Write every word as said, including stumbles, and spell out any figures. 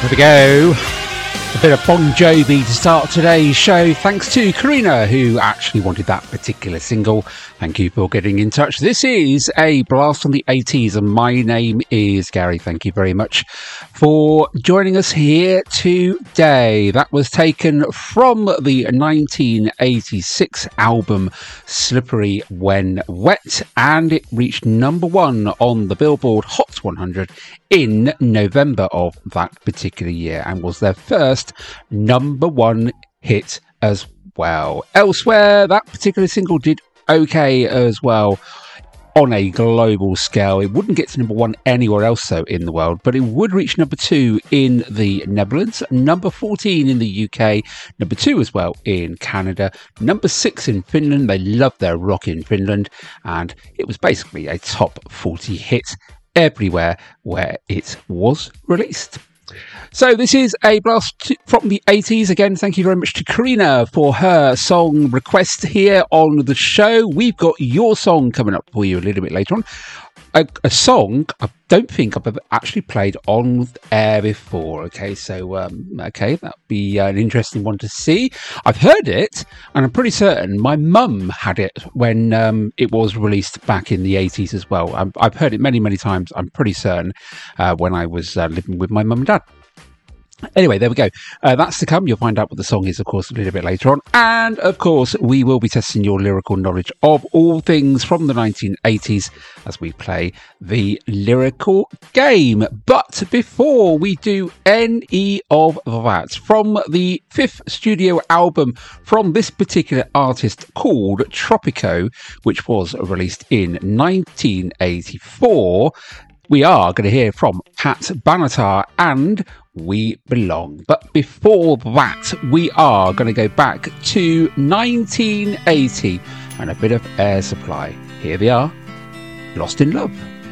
There we go. A bit of Bon Jovi to start today's show. Thanks to Karina, who actually wanted that particular single. Thank you for getting in touch. This is a blast from the eighties, and my name is Gary. Thank you very much for joining us here today. That was taken from the nineteen eighty-six album Slippery When Wet, and it reached number one on the Billboard Hot one hundred in November of that particular year, and was their first number one hit as well. Elsewhere, that particular single did okay as well on a global scale. It wouldn't get to number one anywhere else though in the world, but it would reach number two in the Netherlands, number fourteen in the U K, number two as well in Canada, number six in Finland. They love their rock in Finland, and it was basically a top forty hit everywhere where it was released. So this is a blast from the eighties. Again, thank you very much to Karina for her song request here on the show. We've got your song coming up for you a little bit later on. A, a song I don't think I've ever actually played on air before. Okay, so um, okay, that'll be an interesting one to see. I've heard it, and I'm pretty certain my mum had it when um, it was released back in the eighties as well. I'm, I've heard it many, many times. I'm pretty certain uh, when I was uh, living with my mum and dad. Anyway, there we go. Uh, that's to come. You'll find out what the song is, of course, a little bit later on. And, of course, we will be testing your lyrical knowledge of all things from the nineteen eighties as we play the lyrical game. But before we do any of that, from the fifth studio album from this particular artist called Tropico, which was released in nineteen eighty-four, we are going to hear from Pat Benatar and We Belong. But before that, we are going to go back to nineteen eighty and a bit of Air Supply. Here they are, Lost in Love.